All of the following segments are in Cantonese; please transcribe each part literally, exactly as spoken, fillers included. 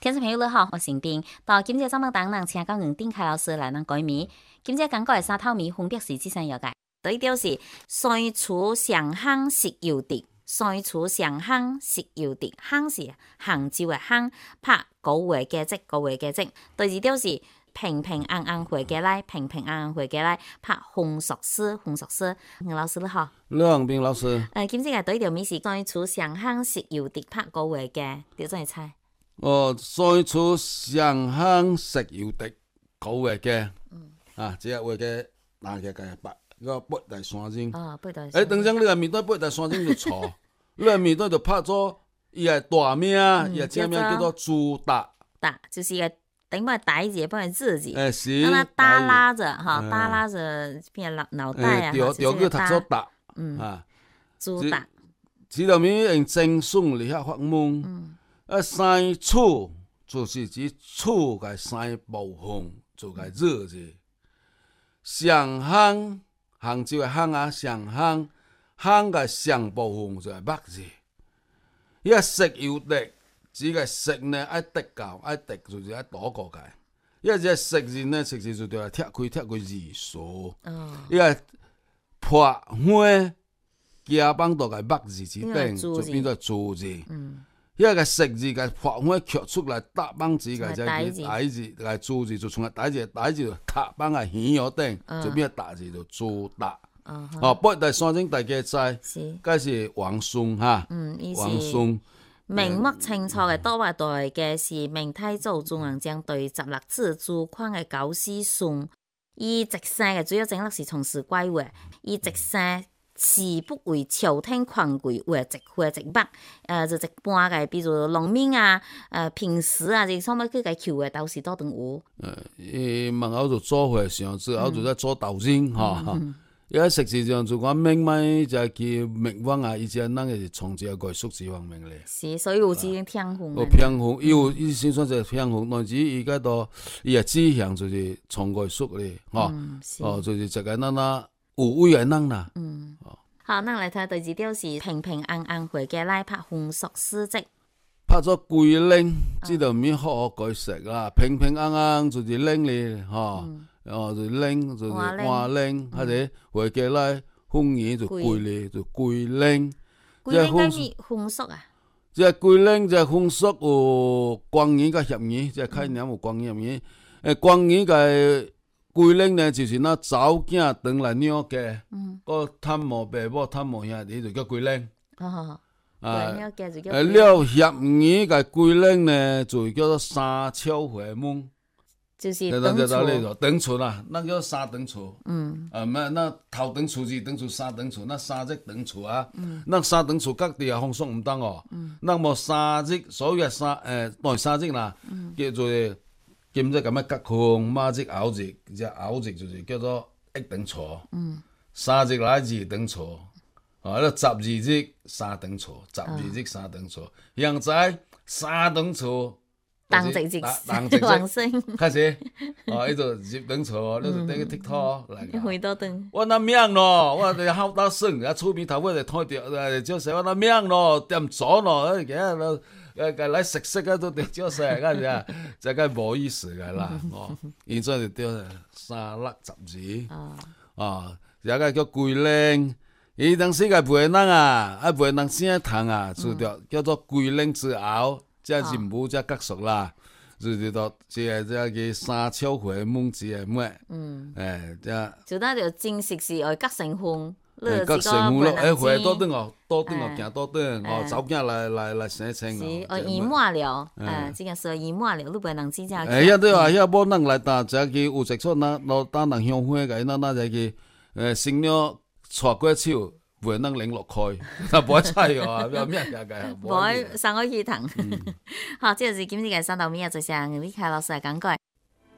聽眾朋友你好，我成斌。到今朝節目當中，請教吳定凱老師來能改名。今朝講過係沙頭米分別是幾聲有嘅？對調是西廚上香食油碟，西廚上香食油碟，香是杭州嘅香，拍高位嘅積，高位嘅積。對字調是平平安安回嘅來，平平安安回嘅來，拍紅熟絲，紅熟絲。吳老師你好， 梁斌老師。 誒，今朝嘅對調米是西廚上香食油碟，拍高位嘅，調咗嚟猜。 哦，西廚上香食油碟，高位嘅，嗯、啊，即係話嘅拿起嘅白，個八大山精。 哦，八大。 誒，等陣你個面對八大山精就錯，你個面對就拍咗伊個大名，伊個正名叫做朱達。 達就是個等於帶字，幫佢字字。 誒是。 讓他耷拉着哈，耷拉着變腦腦袋啊， 調調叫讀作達。 嗯。 啊。 朱達。 指頭面用正宗嚟下發夢。嗯。啊，三處就是指處嘅三部分，做個熱字。上香，杭州嘅香啊，上香，香嘅上部分就係墨字。依個食油碟，指嘅食呢愛滴夠，愛滴就是愛倒過嘅。依個只食字呢，食字就對係拆開拆開字數。哦。依個破花加幫到嘅墨字指定，就變做朱字。嗯。一個食字嘅發開卻出嚟，搭幫字嘅就係大字，係朱字就從個大字，大字就塔幫係顯咗頂，就變大字就朱達。哦，八大山精大家知，嗰是王松哈。嗯，王松。 明末清初嘅多話代嘅是明太祖中央將對十六字主框嘅九思松，以直寫嘅主要整律是從事歸位，以直寫。是不為朝廷權貴為直或直北，誒就直般嘅，比如農民啊、誒平時啊，即係什麼佢嘅求嘅都是多等有。 誒，門口就做會上，之後就在做導針嚇。而家食事上就講明咪就係叫明王啊，以前嗱嘅是從這個宿字方面嚟。 是，所以有啲偏紅。 有偏紅，有伊先算就偏紅，乃至而家到伊嘅志向就是從個宿嚟，嚇，哦就是一個嗱嗱。有位嘅人啦， 嗯，好，咱來睇對字調是平平安安回嘅來拍紅熟絲織， 拍咗桂玲，知道面好好改食啦，平平安安就是玲咧，嚇，哦就玲就是花玲，或者回嘅來紅葉就桂咧就桂玲， 桂玲跟住紅熟啊， 即係桂玲就紅熟有光葉嘅葉葉，即係開年有光葉葉，誒光葉嘅。桂玲呢，就是那走囝等來鳥嘅，個探無爸母探無兄弟就叫桂玲。 哦， 啊，誒，了葉語嘅桂玲呢，就叫做三秋回門。 就是等厝。 等厝啦，那叫三等厝。 嗯。 啊，咩？那頭等厝、二等厝、三等厝，那三隻等厝啊。嗯。那三等厝各地啊，風俗唔同哦。嗯。那麼三隻，所謂嘅三誒，當三隻啦，叫做。兼即咁樣吉控孖隻拗隻，隻拗隻就是叫做一等厝，嗯、三隻來二等厝，啊，咧十二隻三等厝，十二隻三等厝，現在三等厝， 當直直， 當直直，開始，哦，呢度二等厝，呢度等個鐵拖嚟。 回到等。我那命咯，我哋好大聲，啊，出面頭尾就拖掉，誒，就寫我那命咯，點咗咯，誒，嘅。誒，個來食食啊，都掉咗食，嗰陣啊，就梗係冇意思噶啦，哦，現在就掉三粒十字，哦，有個叫桂玲，伊當時個陪人啊，啊陪人先談啊，就叫叫做桂玲之後，即係人物即係結束啦，就就到即係即係叫三秋回門子嘅咩，嗯，誒，即係就那就正式是愛結成婚。 誒，各成戶咯，誒，回多啲哦，多啲哦，行多啲哦，走驚來來來寫清哦。哦，已滿了，誒，這個是已滿了，你不能只只。誒， 一對話，一冇能來打，就係有食出那攞打能香花嘅，那那就係誒新娘錯過手，唔能領落開，啊，冇菜哦，有咩嘅嘅？ 冇上個魚塘。好，這就是今日嘅三道麵，就像李凱老師嚟講過。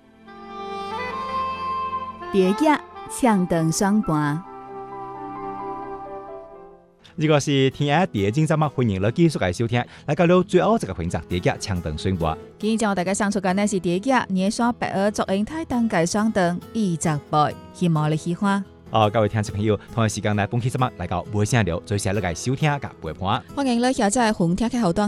蝶夾搶燈雙盤。 如果是天下第一精節目，歡迎你繼續嚟收聽。嚟到了最後一個環節，蝶夾搶燈宣佈。 今日將大家上出嘅呢是蝶夾年刷白鵝作英太燈計雙燈二十倍，希望你喜歡。 哦，各位聽眾朋友，同一時間嚟本期節目嚟到每聲了，最先你嚟收聽嘅陪伴。 歡迎你下載紅聽嘅後端。